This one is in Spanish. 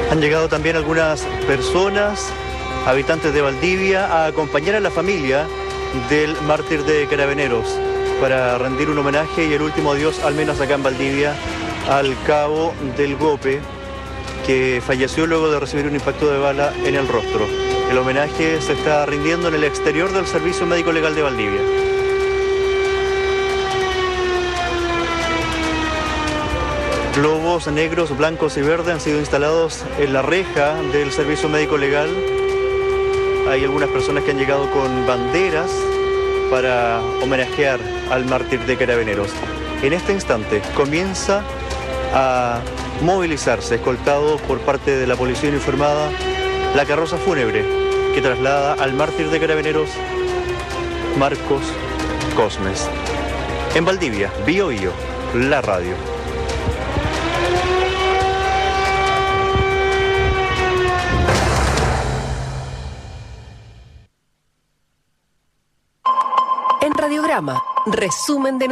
Han llegado también algunas personas, habitantes de Valdivia, a acompañar a la familia del mártir de Carabineros para rendir un homenaje y el último adiós, al menos acá en Valdivia, al cabo del Gope, que falleció luego de recibir un impacto de bala en el rostro. El homenaje se está rindiendo en el exterior del Servicio Médico Legal de Valdivia. Globos negros, blancos y verdes han sido instalados en la reja del Servicio Médico Legal. Hay algunas personas que han llegado con banderas para homenajear al mártir de Carabineros. En este instante comienza a movilizarse, escoltado por parte de la policía uniformada, la carroza fúnebre que traslada al mártir de Carabineros, Marcos Cosmes. En Valdivia, Bío Bío, la radio. En Radiograma, resumen de